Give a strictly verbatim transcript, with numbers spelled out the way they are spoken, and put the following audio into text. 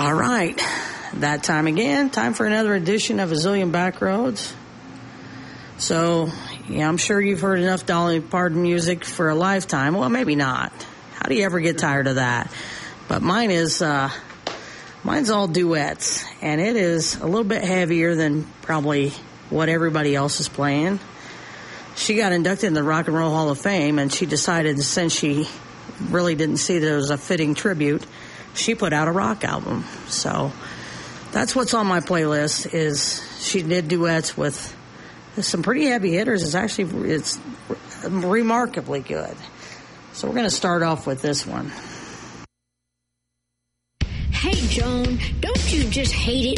All right. That time again. Time for another edition of A Zillion Backroads. So, yeah, I'm sure you've heard enough Dolly Parton music for a lifetime. Well, maybe not. How do you ever get tired of that? But mine is, uh, mine's all duets. And it is a little bit heavier than probably what everybody else is playing. She got inducted in the Rock and Roll Hall of Fame, and she decided, since she really didn't see that it was a fitting tribute, she put out a rock album. So that's what's on my playlist. Is she did duets with some pretty heavy hitters. It's actually it's remarkably good. So we're going to start off with this one. Hey, Joan, don't you just hate it